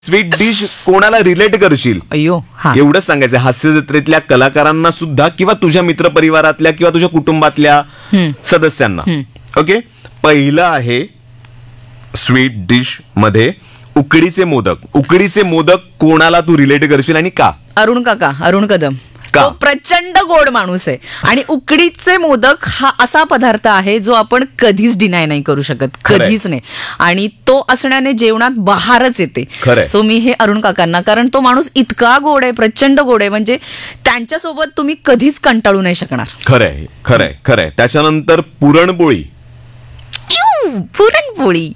Sweet dish कोणाला relate करशील? अय्यो हा एवढंच सांगायचं. हास्य जत्रेतल्या कलाकारांना सुद्धा किंवा तुझ्या मित्रपरिवारातल्या किंवा तुझ्या कुटुंबातल्या सदस्यांना. ओके, पहिलं आहे स्वीट डिश मध्ये उकडीचे मोदक. उकडीचे मोदक कोणाला तू रिलेट करशील आणि का? अरुण काका, अरुण कदम. का? तो प्रचंड गोड माणूस आहे आणि उकडीचे मोदक हा असा पदार्थ आहे जो आपण कधीच डिनाय नाही करू शकत, खरंय. कधीच नाही. आणि तो असण्याने जेवणात बहारच येते. खरंय. सो मी हे अरुण काकांना, कारण तो माणूस इतका गोड आहे, प्रचंड गोड आहे, म्हणजे त्यांच्यासोबत तुम्ही कधीच कंटाळू नाही शकणार. खरंय खरंय खरंय. त्याच्यानंतर पुरणपोळी. पुरणपोळी.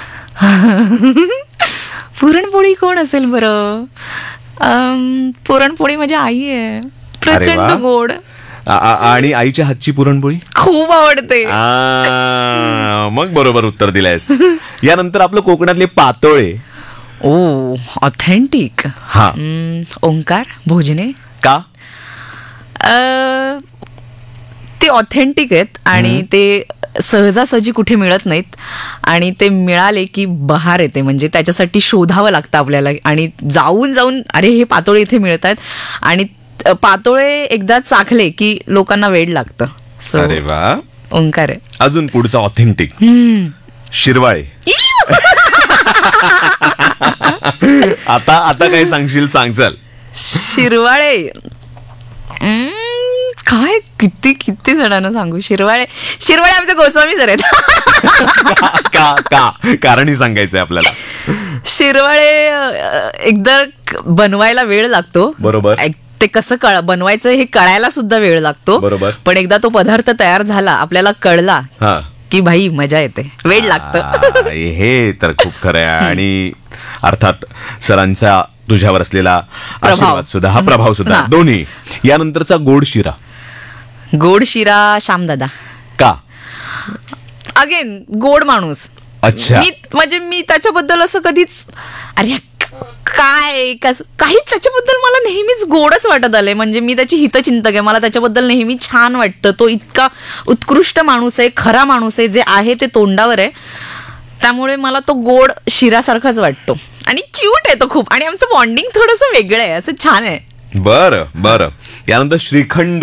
पुरणपोळी कोण असेल बरं? पुरणपोळी माझी आई आहे, प्रचंड वा. गोड. आणि आईच्या हातची पुरणपोळी खूप आवडते. मग बरोबर उत्तर दिलंयस. यानंतर आपलं कोकणातले पातोळे. ओ ऑथेंटिक. हा. ओंकार भोजने. का? ते ऑथेंटिक आहेत आणि ते सहजासहजी कुठे मिळत नाहीत आणि ते मिळाले की बहार येते. म्हणजे त्याच्यासाठी शोधावं लागतं आपल्याला आणि जाऊन जाऊन अरे हे पातोळे इथे मिळत आहेत आणि पातोळे एकदा चाखले की लोकांना वेड लागतं. अरे वा. ओंकार आहे. अजून पुढचा ऑथेंटिक शिरवाळे. आता काय सांगशील? सांग चल. शिरवाळे. काय किती किती जणांना सांगू? शिरवाळे आमचे गोस्वामी सर आहेत. का कारणही सांगायचंय आपल्याला. शिरवाळे एकदा बनवायला वेळ लागतो. बरोबर. ते कसं बनवायचं हे कळायला सुद्धा वेळ लागतो. बरोबर. पण एकदा तो पदार्थ तयार झाला, आपल्याला कळला की भाई मजा येते, वेळ लागतं. हे तर खूप खरं आहे. आणि अर्थात सरांचा तुझ्यावर असलेला आशीर्वाद सुद्धा, हा प्रभाव सुद्धा, दोन्ही. यानंतरचा गोड शिरा. गोड शिरा श्यामदादा. का? अगेन गोड माणूस. अच्छा. मी त्याच्याबद्दल असं कधीच अरे काय काहीच त्याच्याबद्दल मला नेहमीच गोडच वाटत आलंय. म्हणजे मी त्याची हितचिंतक आहे, मला त्याच्याबद्दल नेहमी छान वाटतं. तो इतका उत्कृष्ट माणूस आहे, खरा माणूस आहे, जे आहे ते तोंडावर आहे. त्यामुळे मला तो गोड शिरासारखाच वाटतो आणि क्यूट आहे तो खूप. आणि आमचं बॉन्डिंग थोडंसं वेगळं आहे, असं छान आहे. बरं. यानंतर श्रीखंड.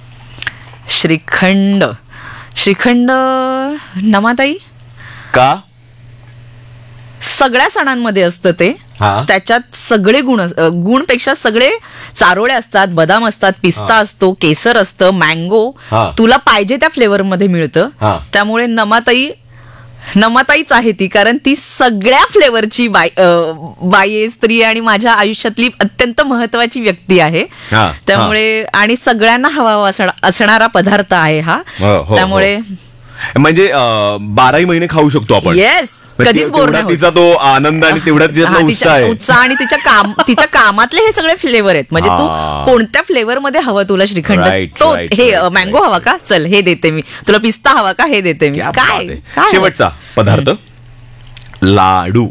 श्रीखंड नमाताई. का? सगळ्या सणांमध्ये असतं ते. त्याच्यात सगळे गुणपेक्षा सगळे चारोळे असतात, बदाम असतात, पिस्ता असतो, केसर असतं, मँगो. तुला पाहिजे त्या फ्लेवर मध्ये मिळतं. त्यामुळे नमाताईच आहे ती, कारण ती सगळ्या फ्लेवरची बाई स्त्री आणि माझ्या आयुष्यातली अत्यंत महत्वाची व्यक्ती आहे. त्यामुळे आणि सगळ्यांना हवा असणारा पदार्थ आहे हा. त्यामुळे म्हणजे 12 महिने खाऊ शकतो आपण. येस, कधीच बोर नाही होत. तिचा तो आनंद आणि तेवढाच उत्साह आणि तिच्या कामातले हे सगळे फ्लेवर आहेत. म्हणजे तू कोणत्या फ्लेवर मध्ये हवं तुला श्रीखंड? तो हे मँगो हवा का? चल हे देते मी. तुला पिस्ता हवा का? हे देते मी. काय शेवटचा पदार्थ लाडू.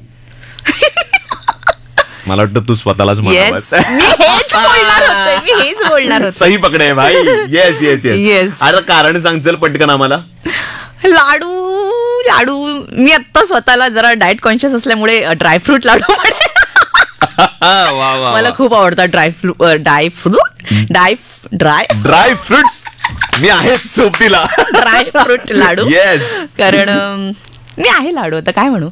मला वाटतं तू स्वतःलाच म्हणालास. मी हेच बोलणार होते. सही पकडे भाई. येस. आता कारण सांग चल पटकन आम्हाला. लाडू मी आता स्वतःला जरा डाएट कॉन्शियस असल्यामुळे ड्रायफ्रूट लाडू मला खूप आवडतात. ड्रायफ्रुट्स मी आहेच सोबतीला. ड्रायफ्रूट लाडू. येस, कारण मी आहे लाडू, आता काय म्हणू.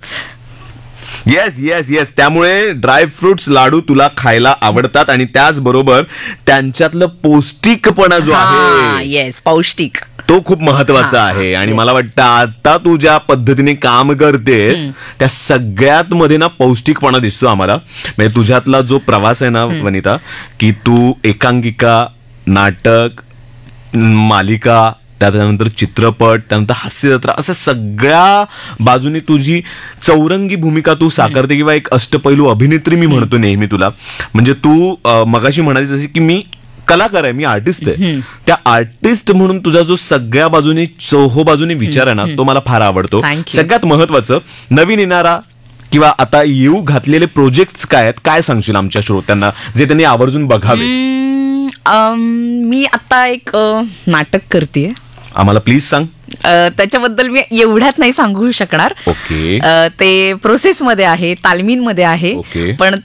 येस. त्यामुळे ड्रायफ्रुट्स लाडू तुला खायला आवडतात आणि त्याचबरोबर त्यांच्यातलं पौष्टिकपणा जो आहे, येस, पौष्टिक, तो खूप महत्वाचा आहे. आणि मला वाटतं आता तू ज्या पद्धतीने काम करतेस त्या सगळ्यात मध्ये ना पौष्टिकपणा दिसतो आम्हाला. म्हणजे तुझ्यातला जो प्रवास आहे ना वनिता, की तू एकांकिका, नाटक, मालिका, त्यानंतर चित्रपट, त्यानंतर हास्यजत्रा, असं सगळ्या बाजूनी तुझी चौरंगी भूमिका तू साकारते किंवा एक अष्टपैलू अभिनेत्री मी म्हणतो नेहमी तुला. म्हणजे तू मगाशी म्हणाली जशी की मी कलाकार आहे, मी आर्टिस्ट आहे. त्या आर्टिस्ट म्हणून तुझा जो सगळ्या बाजूने चौहो बाजूने विचार आहे ना, तो मला फार आवडतो. सगळ्यात महत्वाचं नवीन येणारा किंवा आता येऊ घातलेले प्रोजेक्ट काय आहेत, काय सांगशील आमच्या श्रोत्यांना जे त्यांनी आवर्जून बघावे? मी आता एक नाटक करतेय. आम्हाला प्लीज सांग. त्याच्याबद्दल मी एवढ्यात नाही सांगू शकणार. ओके. ते प्रोसेसमध्ये आहे, तालमींमध्ये आहे. ओके. पण